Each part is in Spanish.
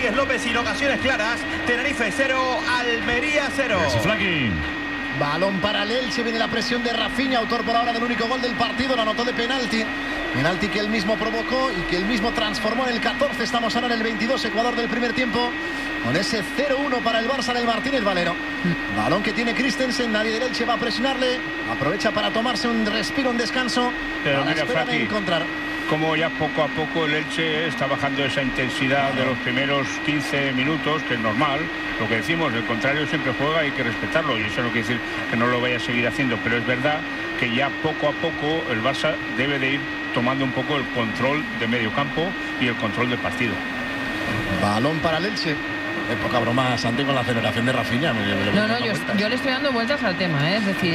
Rodríguez López sin ocasiones claras. Tenerife 0, Almería 0. Balón para el Elche, viene la presión de Rafinha, autor por ahora del único gol del partido, lo anotó de penalti. Penalti que él mismo provocó y que él mismo transformó en el 14. Estamos ahora en el 22, Ecuador del primer tiempo, con ese 0-1 para el Barça del Martínez Valero. Balón que tiene Christensen, nadie del Elche va a presionarle. Aprovecha para tomarse un respiro, un descanso. Pero mira, espera de Fati, encontrar. como ya poco a poco el Elche está bajando esa intensidad de los primeros 15 minutos, que es normal. Lo que decimos, el contrario siempre juega, hay que respetarlo, y eso no quiere decir que no lo vaya a seguir haciendo, pero es verdad que ya poco a poco el Barça debe de ir tomando un poco el control de medio campo y el control del partido. Balón para el Elche. Poca broma, Santi, con la aceleración de Rafinha. No, yo le estoy dando vueltas al tema, ¿eh? Es decir,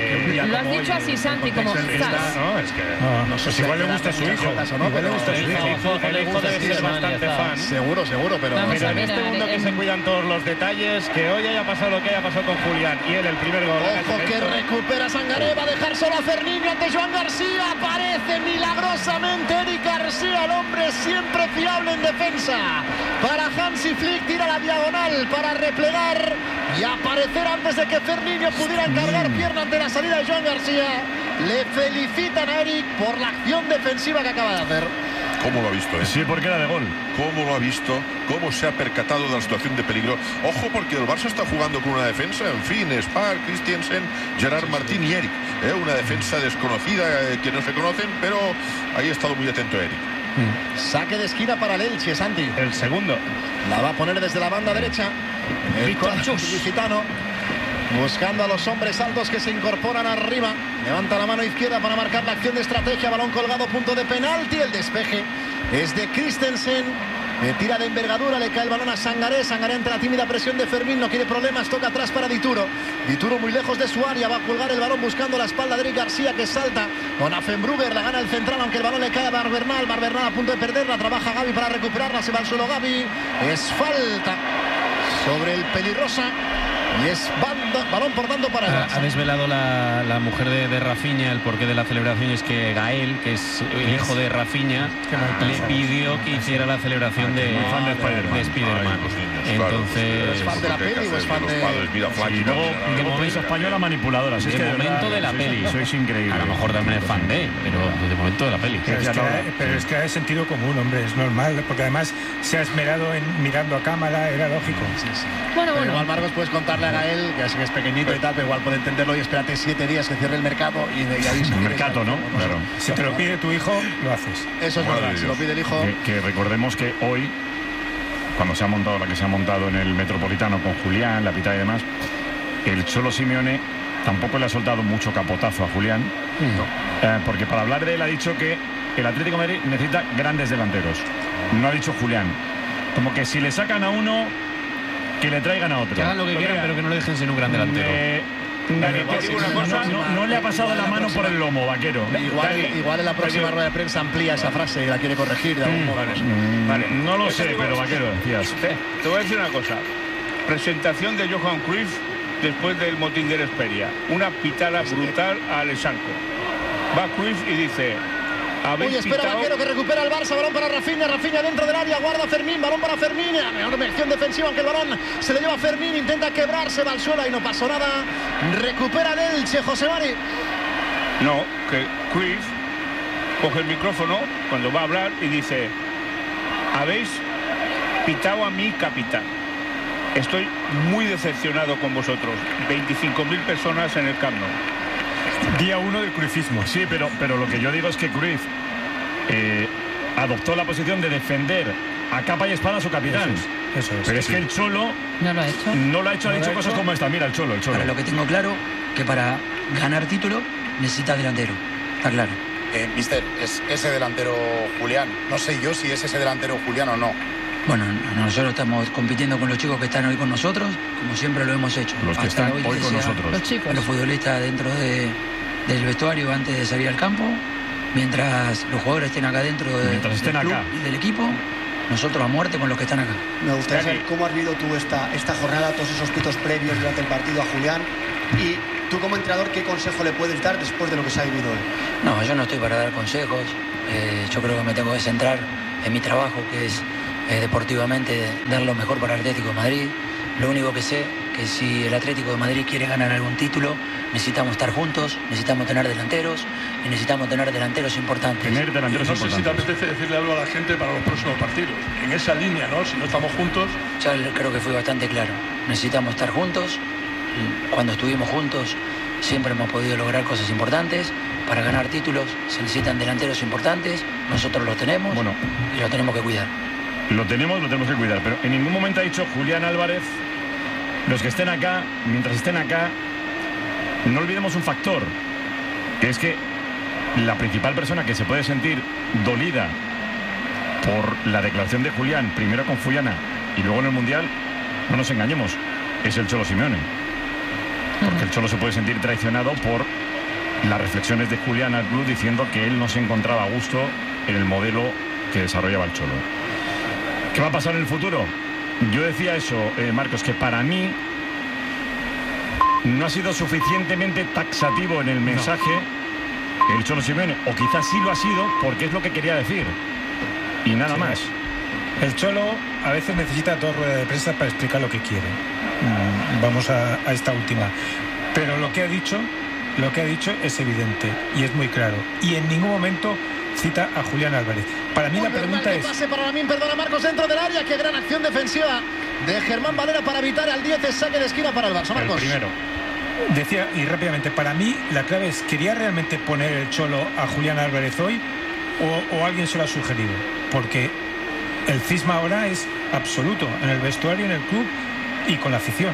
lo has dicho así, Santi, como No, es que no sé pues si igual le hay gusta a su hijo. Igual le gusta a su hijo. El hijo debe ser bastante fan. Seguro, pero... Vamos Mira, a en ver, este mundo que se cuidan todos los detalles, que hoy haya pasado lo que haya pasado con Julián y él el primer gol. Ojo que recupera Sangaré, va a dejar solo a Ferniño ante Joan García. Aparece milagrosamente Eric García, el hombre siempre fiable en defensa. Para Hansi Flick, tira la diagonal para replegar y aparecer antes de que Ferniño pudiera encargar pierna ante la salida de Joan García. Le felicitan a Eric por la acción defensiva que acaba de hacer. ¿Cómo lo ha visto? Sí, porque era de gol. ¿Cómo lo ha visto? ¿Cómo se ha percatado de la situación de peligro? Ojo, porque el Barça está jugando con una defensa, en fin, Spar, Christensen, Gerard Martín y Eric. Una defensa desconocida, que no se conocen, pero ahí ha estado muy atento Eric. Saque de esquina para el Elche, Santi. El segundo. La va a poner desde la banda derecha. El Licitano. Buscando a los hombres altos que se incorporan arriba. Levanta la mano izquierda para marcar la acción de estrategia. Balón colgado, punto de penalti. El despeje es de Christensen. Tira de envergadura, le cae el balón a Sangaré. Sangaré ante la tímida presión de Fermín. No quiere problemas, toca atrás para Dituro. Dituro muy lejos de su área. Va a colgar el balón buscando la espalda de Eric García, que salta con Affenbrugger. La gana el central, aunque el balón le cae a Barbernal. Barbernal a punto de perderla. Trabaja Gavi para recuperarla. Se va al suelo Gavi. Es falta sobre el pelirrosa. Y es balón por tanto para el Barça. Ha desvelado la mujer de Rafinha el porqué de la celebración. Es que Gael, que es el hijo de Rafinha, le pidió que hiciera la celebración de Spiderman. Entonces, ¿Es fan de la peli o es fan de...? Y luego de momento española manipuladora. De momento de la peli. Sois increíble. A lo mejor también es fan pero de momento de la peli. Pero es que es sentido común, hombre, es normal, porque además se ha esmerado en mirando a cámara, era lógico. Bueno. Igual, Marcos, puedes contarle a Gael, que así que es pequeñito y tal, pero igual puede entenderlo y espérate 7 días que cierre el mercado y de ahí... El mercado, ¿no? Claro. Si te lo pide tu hijo, lo haces. Eso es verdad, si lo pide el hijo... Que recordemos que hoy, cuando se ha montado la que se ha montado en el Metropolitano con Julián, la Pitá y demás, el Cholo Simeone tampoco le ha soltado mucho capotazo a Julián, porque para hablar de él ha dicho que el Atlético de Madrid necesita grandes delanteros. No ha dicho Julián. Como que si le sacan a uno, que le traigan a otro. Que hagan lo que quieran, pero que no le dejen sin un gran delantero. No le ha pasado la mano por el lomo, Vaquero. Igual en la próxima rueda de prensa amplía esa frase y la quiere corregir de algún modo. Vale. No lo sé, pero Vaquero, decías. Te voy a decir una cosa. Presentación de Johan Cruyff después del motín de la Esperia. Una pitada brutal a Alexanco. Va Cruyff y dice... Uy, espera Vaquero, que recupera el Barça. Balón para Rafinha. Rafinha dentro del área. Guarda Fermín. Balón para Fermín. La mejor acción defensiva, aunque el balón se le lleva a Fermín. Intenta quebrarse. Va al suelo y no pasó nada. Recupera el Elche, José Mari. No, que Cruyff coge el micrófono cuando va a hablar y dice: habéis pitado a mi capitán. Estoy muy decepcionado con vosotros. 25.000 personas en el Camp Nou. Día 1 del cruifismo. Sí, pero lo que yo digo es que Cruyff adoptó la posición de defender a capa y espada a su capitán. Eso es. Pero es que el Cholo no lo ha hecho. No lo ha hecho, ha dicho cosas como esta. Mira, el Cholo. Para lo que tengo claro, que para ganar título necesitas delantero. Está claro. Mister, es ese delantero Julián. No sé yo si es ese delantero Julián o no. Bueno, nosotros estamos compitiendo con los chicos que están hoy con nosotros, como siempre lo hemos hecho. Los que están hoy con nosotros. Los chicos. Los futbolistas dentro del vestuario antes de salir al campo, mientras los jugadores estén acá dentro del club y del equipo, nosotros a muerte con los que están acá. Me gustaría saber cómo has vivido tú esta jornada, todos esos pitos previos durante el partido a Julián, y tú como entrenador, ¿qué consejo le puedes dar después de lo que se ha vivido hoy? No, yo no estoy para dar consejos. Yo creo que me tengo que centrar en mi trabajo, que es deportivamente dar lo mejor para el Atlético de Madrid. Lo único que sé que si el Atlético de Madrid quiere ganar algún título, necesitamos estar juntos, necesitamos tener delanteros y necesitamos tener delanteros importantes. No sé si te apetece decirle algo a la gente para los próximos partidos. En esa línea, ¿no? Si no estamos juntos. Ya creo que fui bastante claro. Necesitamos estar juntos. Cuando estuvimos juntos siempre hemos podido lograr cosas importantes. Para ganar títulos se necesitan delanteros importantes. Nosotros los tenemos y los tenemos que cuidar. Lo tenemos que cuidar. Pero en ningún momento ha dicho Julián Álvarez, los que estén acá, mientras estén acá, no olvidemos un factor, que es que la principal persona que se puede sentir dolida por la declaración de Julián, primero con Fullana y luego en el Mundial, no nos engañemos, es el Cholo Simeone. Porque el Cholo se puede sentir traicionado por las reflexiones de Julián al club diciendo que él no se encontraba a gusto en el modelo que desarrollaba el Cholo. ¿Qué va a pasar en el futuro? Yo decía eso, Marcos, que para mí no ha sido suficientemente taxativo en el mensaje el Cholo Simeone, o quizás sí lo ha sido porque es lo que quería decir y nada más. El Cholo a veces necesita 2 ruedas de prensa para explicar lo que quiere. Vamos a esta última. Pero lo que ha dicho es evidente y es muy claro. Y en ningún momento cita a Julián Álvarez. Para mí la pregunta es... Pase para Lamine, perdona Marcos, dentro del área. Qué gran acción defensiva de Germán Valera para evitar al 10, saque de esquina para el Barça. Marcos. El primero. Decía, y rápidamente, para mí la clave es, ¿quería realmente poner el Cholo a Julián Álvarez hoy o alguien se lo ha sugerido? Porque el cisma ahora es absoluto en el vestuario, en el club y con la afición.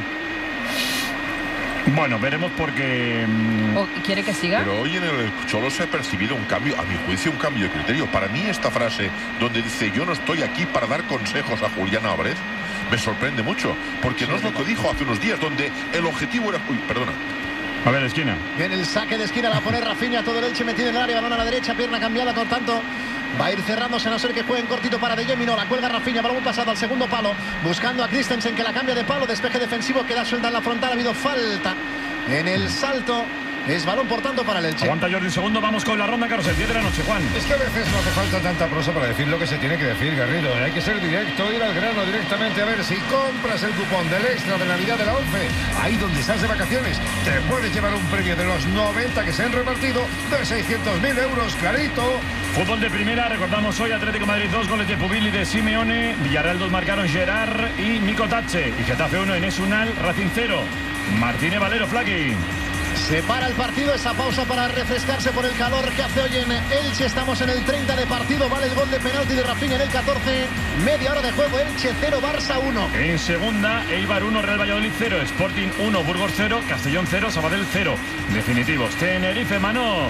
Bueno, veremos porque... ¿Quiere que siga? Pero hoy en el Cholo se ha percibido un cambio, a mi juicio, un cambio de criterio. Para mí esta frase donde dice yo no estoy aquí para dar consejos a Julián Álvarez me sorprende mucho, porque no es lo que dijo hace unos días, donde el objetivo era... Uy, perdona. A ver, esquina. Viene el saque de esquina, la pone Rafinha, todo el Elche metido en el área, balón a la derecha, pierna cambiada, por tanto... Va a ir cerrándose a no ser que jueguen cortito para De Jong. No, la cuelga Rafinha, balón pasado al segundo palo, buscando a Christensen que la cambia de palo, despeje defensivo, queda suelta en la frontal, ha habido falta en el salto. Es balón, por tanto, para el Elche. Aguanta Jordi un segundo, vamos con la ronda, Carrusel, 10 de la noche, Juan. Es que a veces no hace falta tanta prosa para decir lo que se tiene que decir, Garrido. Hay que ser directo, ir al grano directamente. A ver, si compras el cupón del extra de Navidad de la 11, ahí donde estás de vacaciones, te puedes llevar un premio de los 90 que se han repartido de 600.000 euros, clarito. Fútbol de primera, recordamos hoy Atlético de Madrid 2 goles de Pubil y de Simeone. Villarreal 2 marcaron Gerard y Mico Tache. Y Getafe 1, Enes Unal, Racing 0. Martínez Valero, Flaqui. Se para el partido, esa pausa para refrescarse por el calor que hace hoy en Elche. Estamos en el 30 de partido, vale el gol de penalti de Rafinha en el 14. Media hora de juego, Elche 0, Barça 1. En segunda, Eibar 1, Real Valladolid 0, Sporting 1, Burgos 0, Castellón 0, Sabadell 0. Definitivos, Tenerife, Mano.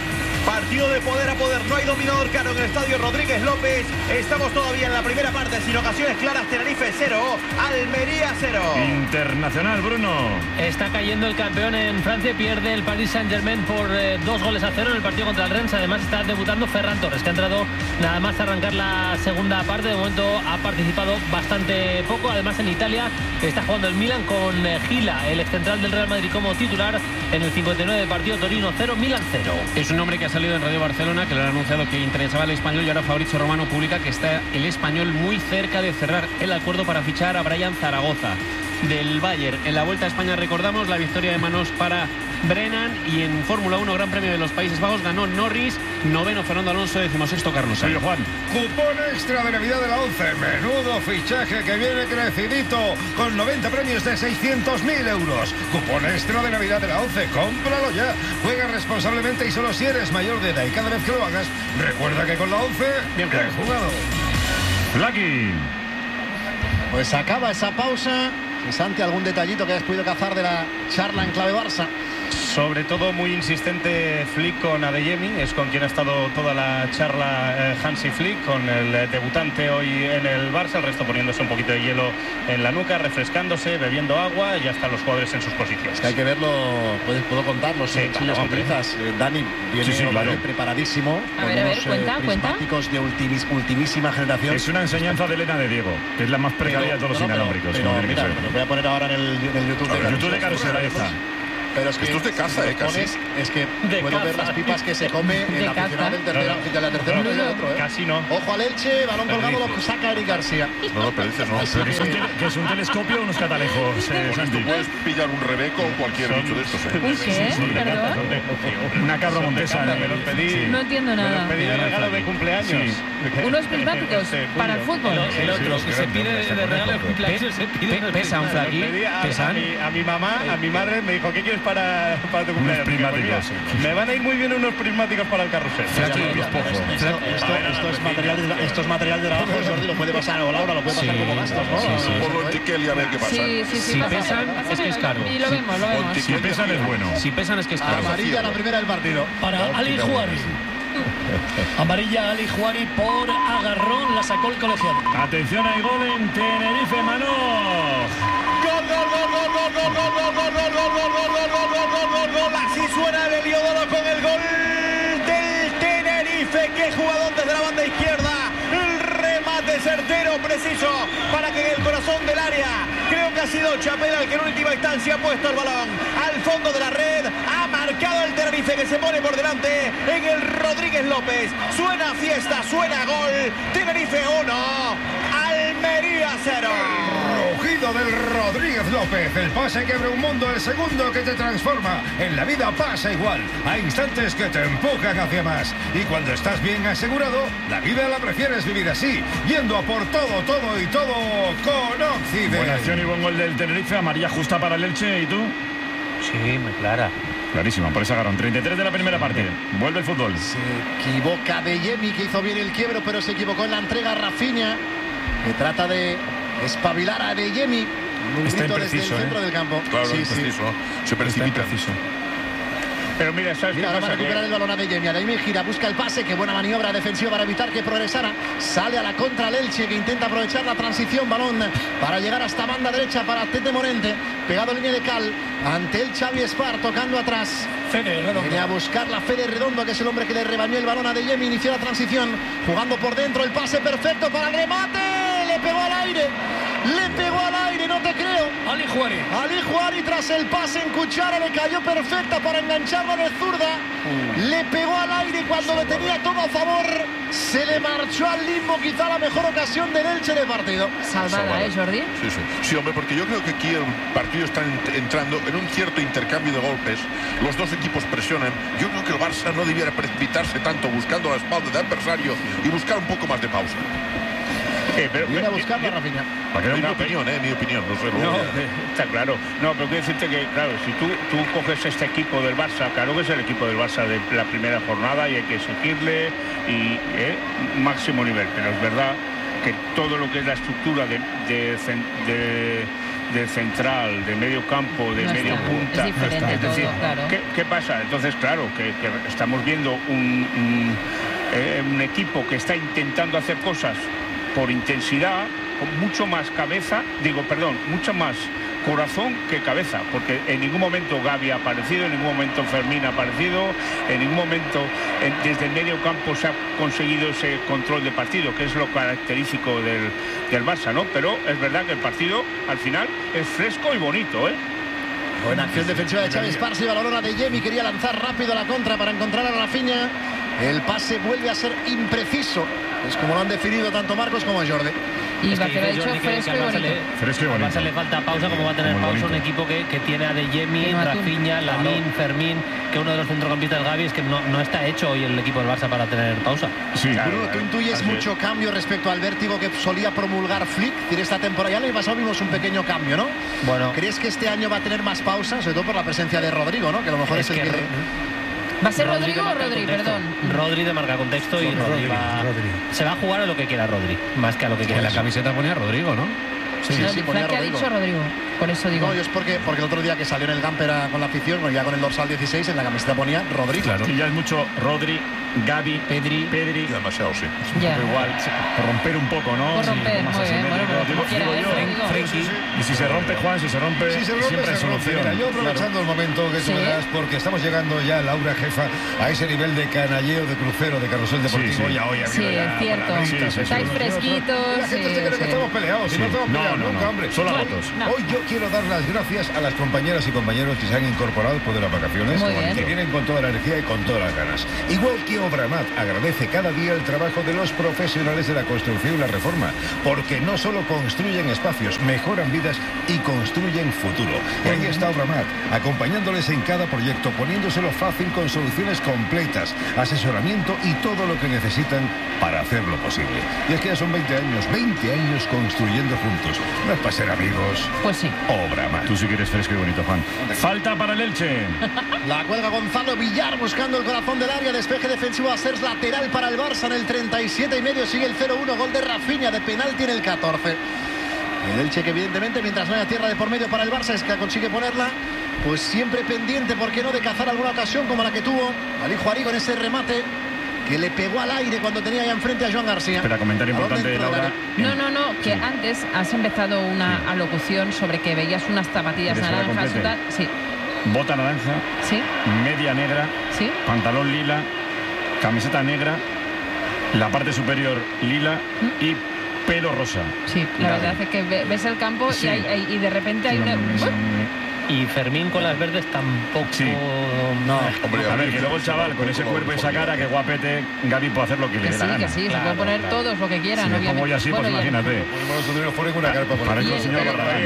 Partido de poder a poder, no hay dominador claro en el estadio Rodríguez López. Estamos todavía en la primera parte sin ocasiones claras. Tenerife 0, Almería 0. Internacional, Bruno. Está cayendo el campeón en Francia, pierde el Paris Saint-Germain por 2-0 en el partido contra el Rennes. Además está debutando Ferran Torres, que ha entrado nada más a arrancar la segunda parte. De momento ha participado bastante poco. Además en Italia está jugando el Milan con Gila, el excentral del Real Madrid, como titular en el 59 de partido. Torino 0, Milan 0. Es un hombre que ha salido en Radio Barcelona, que le han anunciado que interesaba al Español, y ahora Fabrizio Romano publica que está el Español muy cerca de cerrar el acuerdo para fichar a Brian Zaragoza del Bayern. En la Vuelta a España recordamos la victoria de manos para Brennan, y en Fórmula 1 Gran Premio de los Países Bajos ganó Norris, noveno Fernando Alonso, 16º Carlos Sainz. Juan. Cupón extra de Navidad de la 11, menudo fichaje que viene crecidito, con 90 premios de 600.000 euros. Cupón extra de Navidad de la 11, cómpralo ya. Juega responsablemente y solo si eres mayor de edad, y cada vez que lo hagas, recuerda que con la 11, bien jugado. Lucky. Pues acaba esa pausa. Santi, ¿algún detallito que hayas podido cazar de la charla en clave Barça? Sobre todo muy insistente Flick con Adeyemi, es con quien ha estado toda la charla Hansi Flick, con el debutante hoy en el Barça, el resto poniéndose un poquito de hielo en la nuca, refrescándose, bebiendo agua, y ya están los jugadores en sus posiciones. Es que hay que verlo, puedo contarlos, sí, chiles que utilizas. Dani viene claro, preparadísimo. A ver, cuenta. Prismáticos de ultimísima generación. Es una enseñanza de Elena de Diego, que es la más precaria de todos los inalámbricos. Pero mira, lo voy a poner ahora en el YouTube de YouTube de Carusel, ahí está. Pero es que esto es de caza, casi. Es que puedo ver las pipas que se come el aficionado del tercero, de la tercera del otro. Casi no. Ojo al Elche, balón colgado, lo saca Eric García. No, pero dices no. Que es un telescopio o unos catalejos. Tú puedes pillar un rebeco o cualquier bicho de estos. ¿Un qué? ¿Perdón? Una cabra montesa. No entiendo nada. Me los pedí de regalo de cumpleaños. Unos prismáticos para el fútbol. El otro que se pide de regalo de cumpleaños. ¿Pesan, Flaqui? A mi mamá, a mi madre me dijo, ¿qué quieres para tu cumpleaños? Prismáticos. Me van a ir muy bien unos prismáticos para el carrusel. Esto es material de trabajo, Jordi, lo puede pasar, o Laura lo puede pasar como gastos, ¿no? Ponlo en Tiquel y a ver qué pasa. Si pesan, es que es caro. Y lo vemos. Si pesan es bueno. Si pesan, es que es caro. Amarilla la primera del partido. Para Ali Juari. Amarilla Ali Juari por agarrón, la sacó el colegiado. Atención, hay gol en Tenerife, Mano. Gol. Así suena el Heliodoro con el gol del Tenerife. Qué jugador desde la banda izquierda. El remate certero, preciso, para que en el corazón del área, creo que ha sido Chapela el que en última instancia ha puesto el balón al fondo de la red. Ha marcado el Tenerife, que se pone por delante en el Rodríguez López. Suena fiesta, suena gol. Tenerife 1, Almería 0. Rugido del Rodríguez López, el pase que abre un mundo, el segundo que te transforma. En la vida pasa igual, hay instantes que te empujan hacia más. Y cuando estás bien asegurado, la vida la prefieres vivir así, yendo a por todo, todo y todo con Occident. Buena acción y buen gol del Tenerife, amarilla justa para el Elche. ¿Y tú? Sí, muy clara. Clarísima, por ese agarrón. 33 de la primera parte. Vuelve el fútbol. Se equivoca Adeyemi, que hizo bien el quiebro, pero se equivocó en la entrega. Rafinha, que trata de espabilar a Adeyemi. Un grito desde el centro del campo. Claro, preciso. Se precipita. Pero mira, ¿sabes qué ahora pasa? va a recuperar el balón a Adeyemi. Adeyemi gira, busca el pase. Qué buena maniobra defensiva para evitar que progresara. Sale a la contra el Elche, que intenta aprovechar la transición. Balón para llegar hasta banda derecha para Tete Morente. Pegado línea de cal ante el Xavi Espar, tocando atrás. Viene a buscar la Fede Redondo, que es el hombre que le rebañó el balón a Adeyemi. Inició la transición, jugando por dentro. El pase perfecto para el remate. Le pegó al aire. Le pegó al aire, no te creo. Ali Juari. Ali Juari, tras el pase en cuchara, le cayó perfecta para engancharla de zurda. Le pegó al aire cuando le tenía todo a favor. Se le marchó al limbo, quizá la mejor ocasión del Elche de partido. Salvada, Jordi. Sí, hombre, porque yo creo que aquí el partido está entrando en un cierto intercambio de golpes. Los dos equipos presionan. Yo creo que el Barça no debiera precipitarse tanto buscando la espalda del adversario y buscar un poco más de pausa. Viene a buscar a Rafinha. Mi opinión, no sé. No, está claro. No, pero quiero decirte que, claro, si tú coges este equipo del Barça, claro que es el equipo del Barça de la primera jornada y hay que exigirle y máximo nivel, pero es verdad que todo lo que es la estructura de central, de medio campo, de medio punta, es decir, todo, claro. ¿qué pasa? Entonces, claro, que estamos viendo un equipo que está intentando hacer cosas por intensidad, con mucho más mucho más corazón que cabeza, porque en ningún momento Gavi ha aparecido, en ningún momento Fermín ha aparecido, en ningún momento desde el medio campo se ha conseguido ese control de partido, que es lo característico del Barça, ¿no? Pero es verdad que el partido al final es fresco y bonito, ¿eh? Buena acción defensiva de Xavi Esparza y balón a Adeyemi, quería lanzar rápido a la contra para encontrar a Rafinha. El pase vuelve a ser impreciso. Es como lo han definido tanto Marcos como Jordi. Y Barcelona ha dicho fresco y bonito. Fresco y bonito. Al Barça le falta pausa, como va a tener pausa un equipo que tiene a Adeyemi, Rafinha, Lamine, Fermín, que uno de los centrocampistas Gavi, es que no está hecho hoy el equipo del Barça para tener pausa. Sí, claro, Bruno, tú intuyes mucho cambio respecto al vértigo que solía promulgar Flick. Tiene esta temporada, ya el año pasado vimos un pequeño cambio, ¿no? Bueno. ¿Crees que este año va a tener más pausa? Sobre todo por la presencia de Rodrigo, ¿no? Que a lo mejor es el que... ¿Va a ser Rodrigo o Rodri? Perdón. Rodri de marca contexto y Rodri se va a jugar a lo que quiera Rodri, más que a lo que quiera. En la camiseta ponía Rodrigo, ¿no? Sí, ponía ¿Qué ha Rodrigo. dicho Rodrigo? Por eso digo. No, yo es porque el otro día que salió en el camper con la afición, ya con el dorsal 16, en la camiseta ponía Rodrigo. Claro. Y ya es mucho Rodri, Gavi, Pedri. Demasiado, sí. Ya. Igual, por romper un poco, ¿no? Por romper, muy bien. Bueno, como quiera, Ricky. Y si se rompe, Juan, siempre hay solución. Mira, yo aprovechando el momento que tú me das, porque estamos llegando ya, Laura, jefa, a ese nivel de canalleo, de crucero, de carrusel deportivo. Ya hoy ha habido es cierto. Estáis fresquitos. La gente se cree que estamos peleados. Y no estamos peleados nunca, hombre. Solo ratos. Hoy yo quiero dar las gracias a las compañeras y compañeros que se han incorporado después de las vacaciones, que vienen con toda la energía y con todas las ganas. Igual que Obramat agradece cada día el trabajo de los profesionales de la construcción y la reforma, porque no solo construyen espacios, mejoran vidas y construyen futuro. Y ahí está Obramat, acompañándoles en cada proyecto, poniéndoselo fácil con soluciones completas, asesoramiento y todo lo que necesitan para hacerlo posible. Y es que ya son 20 años construyendo juntos. No es para ser amigos. Pues sí. Obramat. Tú sí que eres fresco y bonito, Juan. Falta para el Elche. La cuelga Gonzalo Villar buscando el corazón del área. Despeje defensivo a ser lateral para el Barça en el 37,5. Sigue el 0-1. Gol de Rafinha de penalti en el 14. El Elche que evidentemente, mientras no haya tierra de por medio para el Barça, es que consigue ponerla, pues siempre pendiente, ¿por qué no?, de cazar alguna ocasión como la que tuvo Ali Juari con ese remate que le pegó al aire cuando tenía ya enfrente a Joan García. Espera, comentario importante, Laura. No, que antes has empezado una alocución sobre que veías unas zapatillas naranjas y tal. Sí. Bota naranja. Sí. Media negra. Sí. Pantalón lila. Camiseta negra. La parte superior lila y pelo rosa. Sí, la verdad es que ves el campo y de repente hay una... Y Fermín con las verdes tampoco. Sí. No. Hombre, a ver, que luego el chaval con ese cuerpo y esa cara, que guapete, Gavi puede hacer lo que le dé la gana. Que sí, se puede poner todos lo que quieran. Si me pongo yo así, pues imagínate. Para el señor Barragán.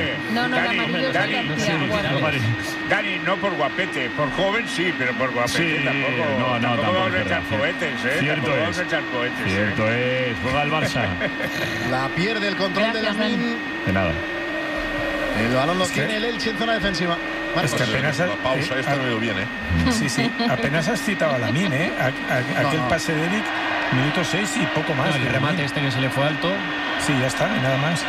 Dani, no por guapete, por joven sí, pero por guapete tampoco. Tampoco vamos a echar cohetes, Cierto es. Cierto es. Juega el Barça. La pierde el control de Lamine. De nada. El balón lo tiene el Elche en zona defensiva. Es que apenas la pausa esta no ha ido bien, Sí, apenas has citado a Lamine, aquel pase de Eric, minuto 6 y poco más. El remate que se le fue alto. Sí, ya está, y nada más.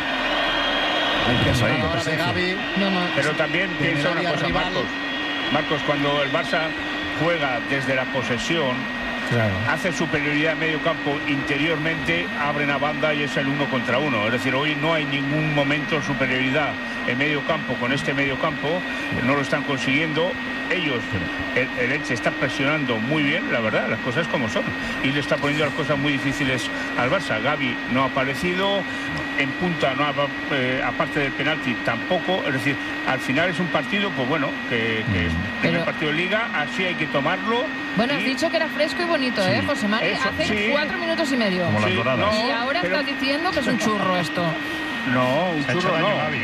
Pero también piensa una cosa, Marcos, cuando el Barça juega desde la posesión, hace superioridad en medio campo, interiormente abren a banda y es el 1 contra 1. Es decir, hoy no hay ningún momento de superioridad en medio campo con este medio campo, no lo están consiguiendo. Ellos, el Elche está presionando muy bien, la verdad, las cosas como son, y le está poniendo las cosas muy difíciles al Barça. Gavi no ha aparecido, en punta no aparte del penalti tampoco. Es decir, al final es un partido, pues bueno, que es el primer partido de Liga, así hay que tomarlo. Bueno, has dicho que era fresco y bonito, José Mari? Hace 4 minutos y medio. Como las doradas. Y ahora estás diciendo que es un churro esto. No, un churro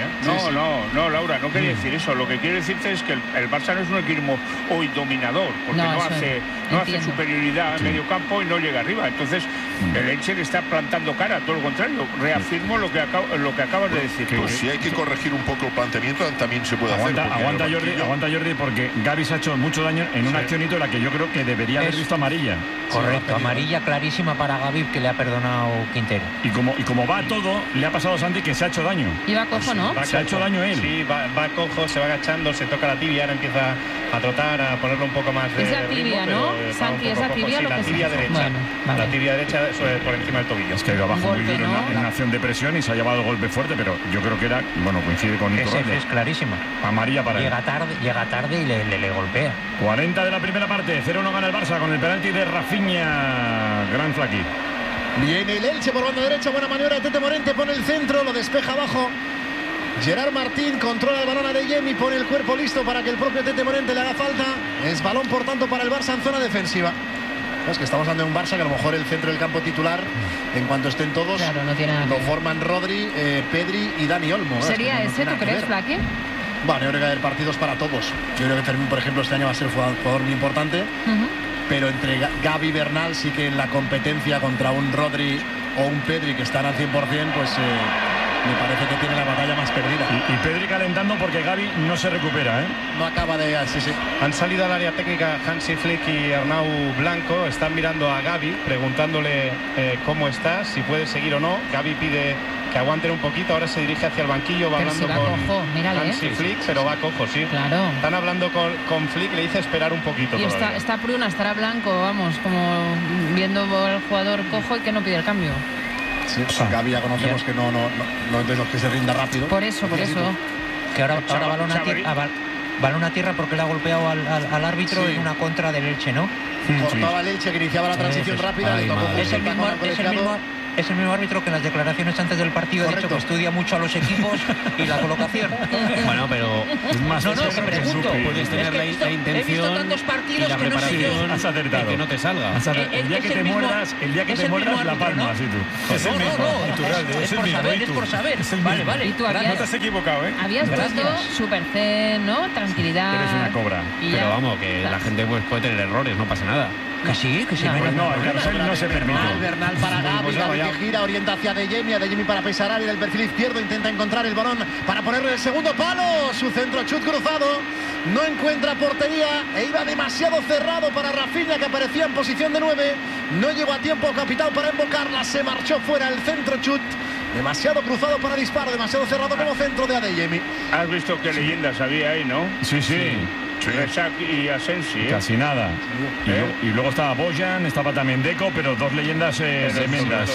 no. No, Laura, no quería decir eso. Lo que quiero decirte es que el Barça no es un equipo hoy dominador, porque no hace superioridad en medio campo y no llega arriba. Entonces, el Elche le está plantando cara, todo lo contrario. Reafirmo lo que acabas de decir. Pues si hay que corregir un poco el planteamiento, también se puede hacer. Aguanta Jordi, porque Gavi se ha hecho mucho daño en una accionito en la que yo creo que debería haber visto amarilla. Correcto, amarilla clarísima para Gavi, que le ha perdonado Quintero. Y como va todo, le ha pasado a Santi que se ha hecho daño. Iba cojo, ¿no? Se ha hecho daño él. Sí, va cojo, se va agachando, se toca la tibia, ahora empieza a trotar, a ponerle un poco más de ritmo. Es la tibia, ¿no? Santi, es la tibia. Sí, la tibia derecha. Bueno, vale. La tibia derecha por encima del tobillo. Es que iba abajo muy duro en una acción de presión y se ha llevado el golpe fuerte, pero yo creo que era, coincide con Nico. Es clarísima. Amarilla para él. Llega tarde y le golpea. 40 de la primera parte, 0-1 gana el Barça con el penalti de Rafinha. Gran Flaqui. Viene el Elche por banda derecha, buena maniobra de Tete Morente, pone el centro, lo despeja abajo. Gerard Martín controla el balón a De Jemi, pone el cuerpo listo para que el propio Tete Morente le haga falta. Es balón, por tanto, para el Barça en zona defensiva. Es que estamos hablando de un Barça que a lo mejor el centro del campo titular, en cuanto estén todos, lo forman Rodri, Pedri y Dani Olmo. ¿Sería ese, tú crees, Flaqui? Bueno, yo creo que hay partidos para todos. Yo creo que Fermín, por ejemplo, este año va a ser un jugador muy importante. Pero entre Gavi y Bernal sí que en la competencia contra un Rodri o un Pedri que están al 100%, pues me parece que tiene la batalla más perdida. Y Pedri calentando porque Gavi no se recupera, No acaba de... Sí. Han salido al área técnica Hansi Flick y Arnau Blanco. Están mirando a Gavi, preguntándole cómo está, si puede seguir o no. Gavi pide que aguanten un poquito, ahora se dirige hacia el banquillo, va hablando con Hansi Flick, pero va cojo, sí. Claro. Están hablando con Flick, le dice esperar un poquito. Y está Pruna, estará Blanco, vamos, como viendo al jugador cojo y que no pide el cambio. Sí, Gavi ya conocemos que no es de los que se rinda rápido. Por eso. Que ahora balón a tierra porque le ha golpeado al árbitro en una contra del Elche, ¿no? Cortaba el Elche que iniciaba la transición rápida. Es el mismo árbitro que en las declaraciones antes del partido ha dicho que estudia mucho a los equipos y la colocación. Bueno, pero es más, no, te pregunto. Puedes tener la intención he visto tantos partidos y la preparación. Has acertado. Que no te salga. El día que te muerdas, la palma, así tú. Es el mismo. Es por saber. Vale. Y tú no te has equivocado, ¿eh? Habías puesto super zen, ¿no? Tranquilidad. Eres una cobra. Pero vamos, que la gente puede tener errores, no pasa nada. Que sí. No, el carrusel no se permite. Bernal para Gavi, que gira, orienta hacia Adeyemi para Pesarari del perfil izquierdo, intenta encontrar el balón para ponerle el segundo palo, su centro chut cruzado, no encuentra portería e iba demasiado cerrado para Rafinha, que aparecía en posición de 9, no llegó a tiempo Capitán para invocarla, se marchó fuera el centro chut, demasiado cruzado para disparo, demasiado cerrado como centro de Adeyemi. Has visto qué leyendas había ahí, ¿no? Sí. Resac y Asensi, Casi nada. Y luego estaba Bojan, estaba también Deco, pero dos leyendas tremendas.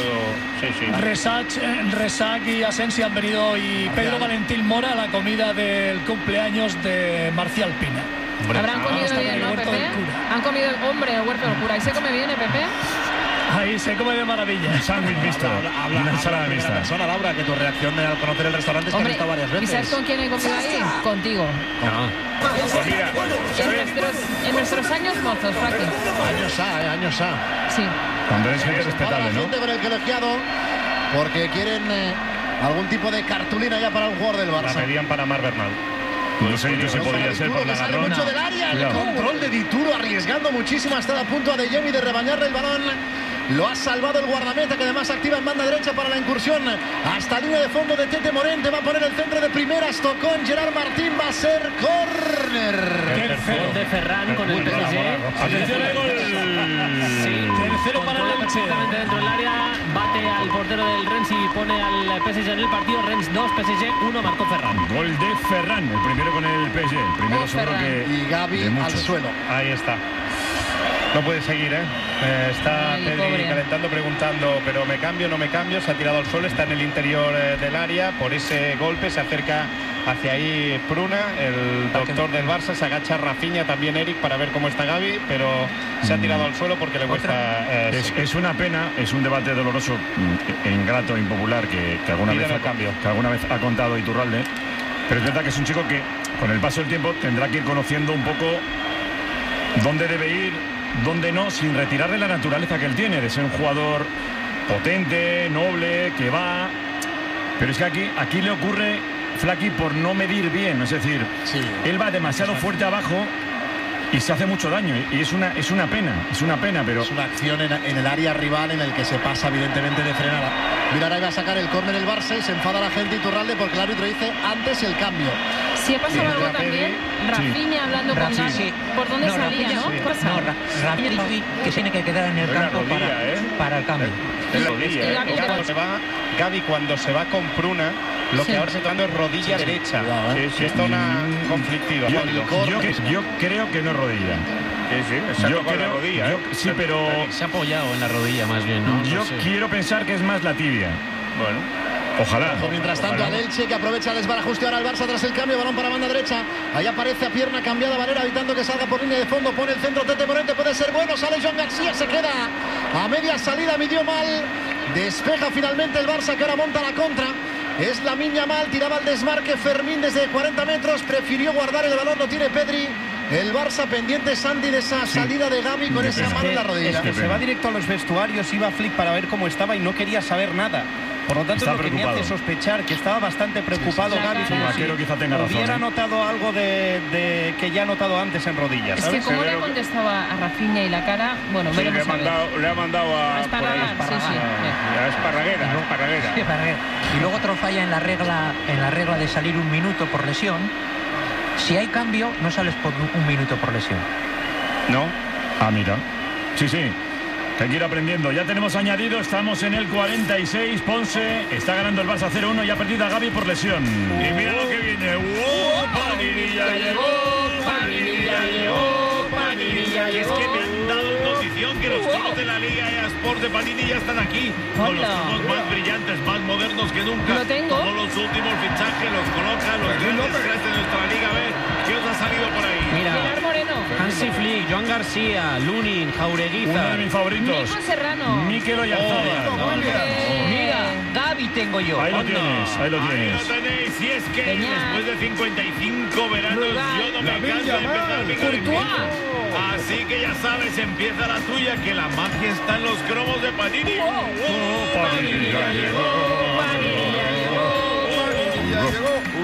Resac y Asensi han venido y Pedro Valentín Mora a la comida del cumpleaños de Marcial Pina. Habrán comido bien, ¿no, Pepe? Han comido, hombre, el huerto del cura. ¿Y sé cómo viene, Pepe? Ahí se come de maravilla. Un sándwich visto. Una ensalada mixta. Persona, Laura, que tu reacción al conocer el restaurante es que has estado varias veces. ¿Y sabes con quién he comido ahí? Contigo. Pues mira, en nuestros años mozos, Faki. Años A. Sí. Cuando eres gente respetable, ¿no? Con el colegiado, porque quieren algún tipo de cartulina ya para un jugador del Barça. La pedían para Mar Bernal. No sé si podría ser por la sale mucho del área, el control de Dituro arriesgando muchísimo, hasta a punto a Adeyemi de rebañarle el balón. Lo ha salvado el guardameta, que además activa en banda derecha para la incursión hasta línea de fondo de Tete Morente. Va a poner el centro de primeras, tocó en Gerard Martín, va a ser córner. Gol de Ferran con el PSG. Atención al gol. Tercero para el Elche. Exactamente dentro del área, bate al portero del Rennes y pone al PSG en el partido. Rennes 2, PSG 1, marcó Ferran. Gol de Ferran, el primero con el PSG. El primero seguro que. Y Gavi al suelo. Ahí está. No puede seguir, ¿eh? Está Pedri calentando, preguntando, pero ¿me cambio, no me cambio? Se ha tirado al suelo, está en el interior del área. Por ese golpe se acerca hacia ahí Pruna, el doctor del Barça. Se agacha Rafinha, también Eric, para ver cómo está Gavi, pero se ha tirado al suelo porque le cuesta... Es una pena, es un debate doloroso, ingrato, impopular, que alguna vez ha contado Iturralde. Pero es verdad que es un chico que, con el paso del tiempo, tendrá que ir conociendo un poco dónde debe ir, dónde no, sin retirarle la naturaleza que él tiene, de ser un jugador potente, noble, que va. Pero es que aquí le ocurre, Flaki, por no medir bien, es decir, él va demasiado fuerte abajo y se hace mucho daño, y es una pena, pero... Es una acción en el área rival en el que se pasa evidentemente de frenada. Mira, ahora iba a sacar el córner el Barça y se enfada la gente Iturralde porque el árbitro dice antes el cambio. Si ha pasado algo también, Rafinha hablando con Gavi, ¿por dónde salía, no? Rafinha que tiene que quedar en el campo para el cambio. Gavi cuando se va con Pruna, lo que ahora se está dando es rodilla derecha. Es zona conflictiva. Yo creo que no es rodilla. Yo creo, rodilla, sí, pero se ha apoyado en la rodilla más bien, ¿no? Yo quiero pensar que es más la tibia. Bueno, ojalá. Mientras tanto, al Elche, que aprovecha el desbarajuste ahora al Barça tras el cambio, balón para banda derecha. Ahí aparece a pierna cambiada Valera, evitando que salga por línea de fondo. Pone el centro Tete Morente, puede ser bueno. Sale Joan García, se queda a media salida, midió mal. Despeja finalmente el Barça, que ahora monta la contra. Es Lamine Yamal, tiraba el desmarque Fermín desde 40 metros, prefirió guardar el balón, lo tiene Pedri. El Barça pendiente, Santi, de esa salida de Gavi con esa mano en la rodilla. Es que se va directo a los vestuarios, iba Flick para ver cómo estaba y no quería saber nada. Por lo tanto, es lo que me hace sospechar que estaba bastante preocupado Gavi. Quizá tenga razón. Hubiera notado algo de que ya ha notado antes en rodillas. ¿sabes? Es que como le ha contestado a Rafinha y la cara, bueno, le ha mandado a Esparraguera. A Esparraguera. Y luego otro falla en la regla de salir un minuto por lesión. Si hay cambio, no sales por un minuto por lesión. ¿No? Ah, mira. Sí. Que hay que ir aprendiendo. Ya tenemos añadido, estamos en el 46. Ponce está ganando el Barça 0-1 y ha perdido a Gavi por lesión. Y mira lo que viene. Panini ya llegó. Es que me han dado notición que Los cromos de la Liga EA Sport de Panini ya están aquí. Con los cromos más brillantes, más modernos que nunca. Lo tengo. Todos los últimos fichajes los colocan los grandes cracks de nuestra liga. A ver, ¿qué os ha salido por ahí? Mira, Pilar Moreno. Hansi Flick, Joan García, Lunin, Jaureguiza. Uno de mis favoritos. Nico Serrano. Mikel Oyarzabal. Mira, Gavi tengo yo. Ahí lo tienes, ahí lo Ahí tienes. lo tenéis. Si es que Peña. después de 55 veranos yo no me canso de empezar mi colección. Así que ya sabes, empieza la tuya, que la magia está en los cromos de Panini. Panini ya llegó. Panini ya llegó. Ya llegó.